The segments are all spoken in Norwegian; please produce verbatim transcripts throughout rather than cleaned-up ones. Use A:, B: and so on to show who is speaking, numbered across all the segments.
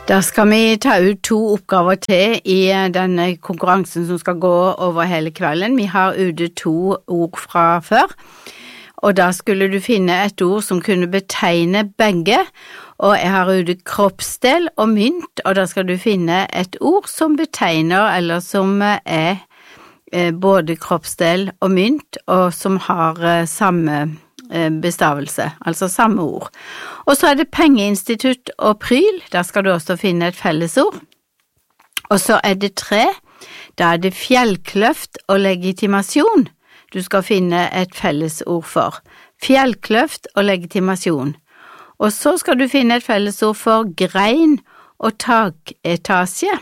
A: Da skal vi ta ut to oppgaver til i denne konkurransen som skal gå over hele kvelden. Vi har ute to ord fra før, og da skulle du finne et ord som kunne betegne begge, og jeg har ute kroppsdel og mynt, og da skal du finne et ord som betegner, eller som er både kroppsdel og mynt, og som har samme bestavelse, altså samme ord. Og så er det pengeinstitutt og pryl, der skal du også finne et fellesord. Og så er det tre, da er det fjellkløft og legitimasjon, du skal finne et fellesord for. Fjellkløft og legitimasjon. Og så skal du finne et fellesord for grein og taketasje.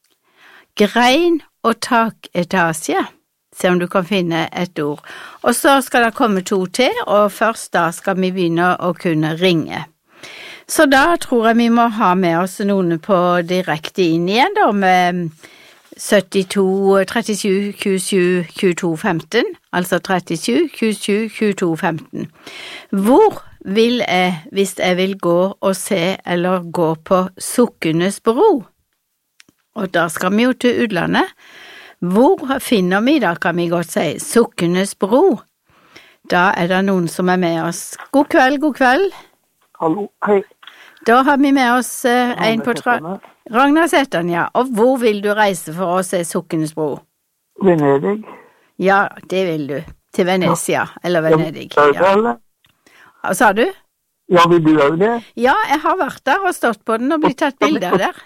A: Grein og taketasje. Se om du kan finne et ord. Og så skal det komme to til, og først da skal vi begynne å kunne ringe. Så da tror jeg vi må ha med oss noen på direkte inn igjen da, med syttito, trettisju, tjuesju, tjueto, femten, altså trettisju, tjuesju, tjueto, femten. Hvor vil jeg, hvis jeg vil gå og se eller gå på Sukkenes bro? Og da skal vi jo til utlandet. Hvor finner vi da, kan vi godt si, Sukkenes bro? Da er det noen som er med oss. God kveld, god kveld.
B: Hallo, hei.
A: Da har vi med oss uh, en på tra... Ragnar Sætran, ja. Og hvor vil du reise for å se Sukkenes bro?
B: Venedig.
A: Ja, det vil du. Til Venezia, ja. Eller Venedig.
B: Ja.
A: Hva sa du?
B: Ja, vil du gjøre det?
A: Ja, jeg har vært der og stått på den og blitt tatt bilder der.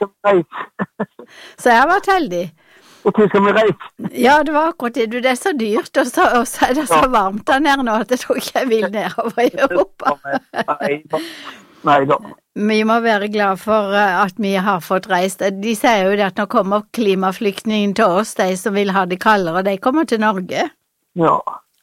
A: Så jeg har vært heldig.
B: Og til skal vi reise.
A: Ja, det var akkurat det. Du, det er så dyrt, og så, og så er det så varmt der nede nå, at jeg tror ikke jeg vil nedover i Europa.
B: Nei, nei da.
A: Vi må være glad for at vi har fått reist. De sier jo det at nå kommer klimaflyktningen til oss, de som vil ha det kaldere, de kommer til Norge.
B: Ja.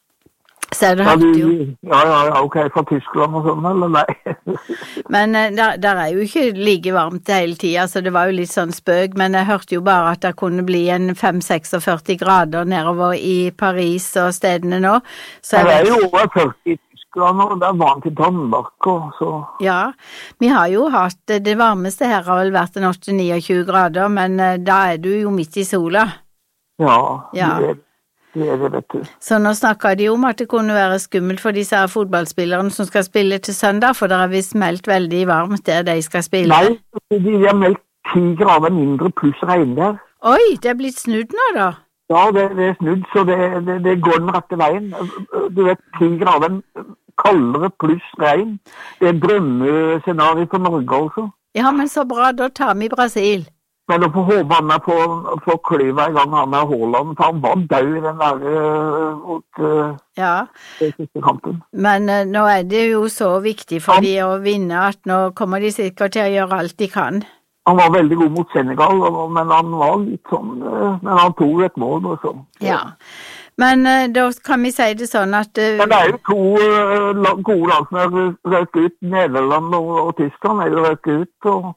A: Så er det ja,
B: du, ja, ja, ja, ok, fra Tyskland og sånn, eller nei?
A: Men der, der er jo ikke like varmt hele tiden, så det var jo litt sånn spøk, men jeg hørte jo bare at det kunne bli en fem seksogførti grader nedover i Paris og stedene nå. Så
B: det er jo over førti i Tyskland, og det er varmt i Danmark, og så...
A: Ja, vi har jo hatt, det varmeste her har vel vært en åtte niogtjue grader, men da er du jo midt i sola.
B: Ja,
A: ja.
B: Det er Det er det, vet du.
A: Så nå snakker de om at det kunne være skummelt for disse fotballspillerne som skal spille til søndag, for det er vist meldt veldig varmt der de skal spille.
B: Nei, de har meldt ti grader mindre pluss regn der.
A: Oi, det er blitt snudd nå da?
B: Ja, det, det er snudd, så det, det, det går den rette veien. Du vet, ti grader kaldere pluss regn. Det er drømmescenario for Norge også.
A: Ja, men så bra, da tar vi Brasil.
B: Men å få håpe han er på, på klyva i gang han er Haaland, for han var død i den der uh, mot uh,
A: ja.
B: siste kampen.
A: Men uh, nå er det jo så viktig for han, de å vinne at nå kommer de sikkert til å gjøre alt de kan.
B: Han var veldig god mot Senegal, men han var litt sånn, uh, men han tog et mål og sånn.
A: Ja, men uh, da kan vi si det sånn at... Uh,
B: men det er jo to uh, gode lag som er røkt ut, Nederland og, og Tyskland er jo røkt ut, og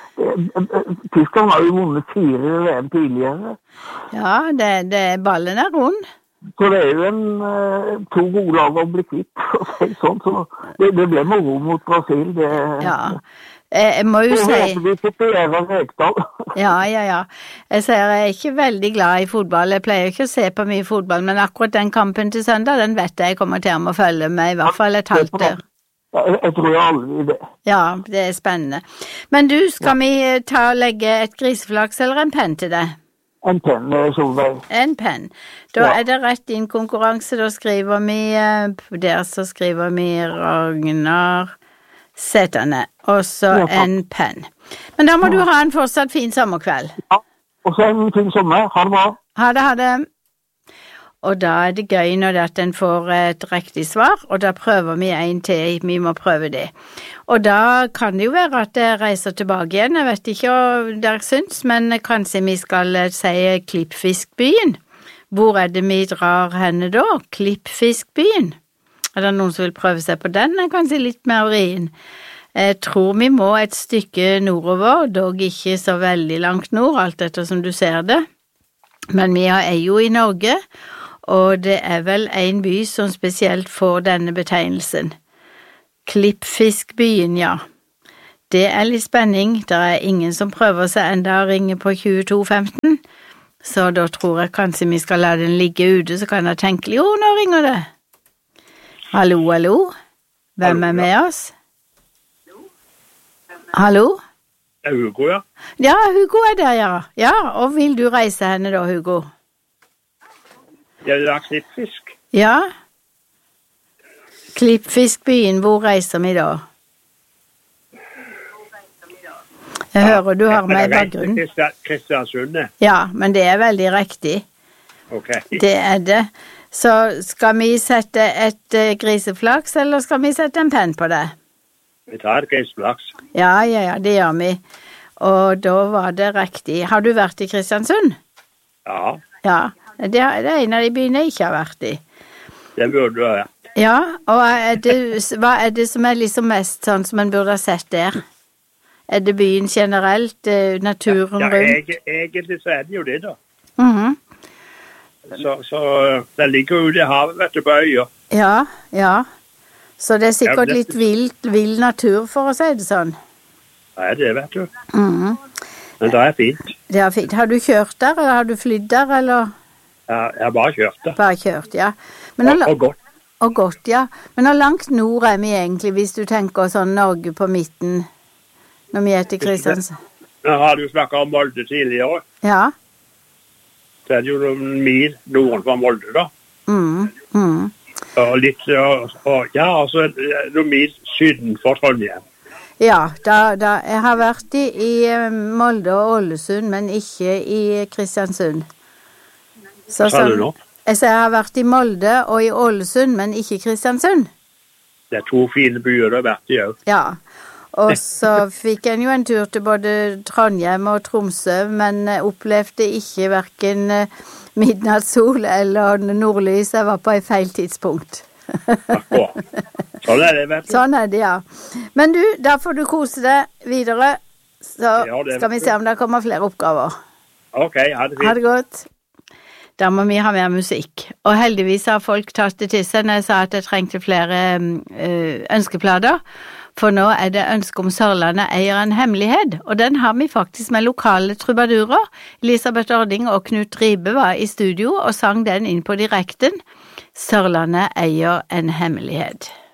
B: Tyskland har jo vunnet fire V M tidligere.
A: Ja, det, det, ballen er rund.
B: Så det er jo en, to gode lag å bli kvitt, sånn, så det, det ble moro mot Brasil. Det,
A: ja, jeg må jo si...
B: Vi populerer Rekdal.
A: Ja, ja, ja. Jeg sier jeg er ikke veldig glad i fotball. Jeg pleier ikke å se på mye fotball, men akkurat den kampen til søndag, den vet jeg kommer til å følge med i hvert fall et halvt år.
B: Jeg tror jeg aldri det.
A: Ja, det er spennende. Men du, skal vi ta og legge et griseflaks eller en penn til deg?
B: En penn, Solveig.
A: En penn. Da
B: ja.
A: Er det rett inn konkurranse, da skriver vi, der så skriver vi Ragnar Sætran, og så ja, en penn. Men da må ja. Du ha en fortsatt fin sommerkveld.
B: Ja, og så en fin sommer. Ha det bra.
A: Ha det, ha det. Og da er det gøy når det at en får et riktig svar, og da prøver vi en til, vi må prøve det. Og da kan det jo være at jeg reiser tilbake igjen, jeg vet ikke hva dere syns, men kanskje vi skal si Klippfiskbyen. Hvor er det vi drar henne da? Klippfiskbyen. Er det noen som vil prøve seg på den? Jeg kan si litt mer vrien. Jeg tror vi må et stykke nordover, dog ikke så veldig langt nord, alt etter som du ser det. Men vi er jo i Norge, og det er vel en by som spesielt får denne betegnelsen. Klippfiskbyen, ja. Det er litt spenning. Det er ingen som prøver seg enda å ringe på tjueto femten, så da tror jeg kanskje vi skal la den ligge ute, så kan jeg tenke, jo, nå ringer det. Hallo, hallo? Hvem er med oss? Hallo?
C: Det er Hugo, ja.
A: Ja, Hugo er der, ja. Ja, og vil du reise henne da, Hugo?
C: Jeg vil ha klippfisk.
A: Ja. Klippfiskbyen, hvor reiser vi da? Jeg ja, hører du har med bakgrunn.
C: Kristiansund.
A: Ja, men det er veldig riktig.
C: Ok.
A: Det er det. Så skal vi sette et uh, griseflaks, eller skal vi sette en penn på det?
C: Vi tar et griseflaks.
A: Ja, ja, ja, det gjør vi. Og da var det riktig. Har du vært i Kristiansund?
C: Ja.
A: Ja, det er en av de byene jeg ikke har vært i.
C: Det burde du ha vært.
A: Ja, og er det, hva er det som er liksom mest sånn som man burde ha sett der? Er det byen generelt, naturen
C: ja, ja,
A: rundt?
C: Ja, egentlig så er det jo det da.
A: Mhm.
C: Så, så det ligger jo i havet, vet du, på øya.
A: Ja, ja. Så det er sikkert
C: ja, det...
A: litt vild, vild natur, for å si det sånn.
C: Ja, det vet du.
A: Mhm.
C: Men det er fint.
A: Det er fint. Har du kjørt der, eller har du flydd der, eller?
C: Ja, jeg har bare kjørt der.
A: Bare kjørt, ja. Men
C: og, og godt.
A: Og godt, ja. Men hvor langt nord er vi egentlig, hvis du tenker sånn Norge på midten, når vi er til Kristiansand?
C: Nå har du snakket om Molde tidligere.
A: Ja.
C: Så er det jo noen mil norden fra Molde, da.
A: Mm, mm.
C: Og litt, og, og, ja, altså noen mil syden for Trondheim.
A: Ja, da, da, jeg har vært i, i Molde og Ålesund, men ikke i Kristiansund. Så,
C: Hva sa du nå?
A: Jeg sier jeg har vært i Molde og i Ålesund, men ikke i Kristiansund. Det
C: er to fine byer du har vært i, jo.
A: Ja, og så fikk jeg jo en tur til både Trondheim og Tromsø, men opplevde ikke hverken midnattssol eller nordlys. Jeg var på et feil tidspunkt.
C: Akkurat. Sånn er det, vet du.
A: Sånn er det, ja. Men du, da får du kose deg videre, så ja, det, skal vi se om det kommer flere oppgaver.
C: Ok, ha det fint.
A: Ha det godt. Da må vi ha mer musikk. Og heldigvis har folk tatt det til seg når jeg sa at jeg trengte flere øh, ønskeplader. For nå er det ønske om Sørlandet eier en hemmelighet, og den har vi faktisk med lokale trubadurer. Elisabeth Ording og Knut Ribe var i studio og sang den inn på direkten. Sørlandet eier en hemmelighet.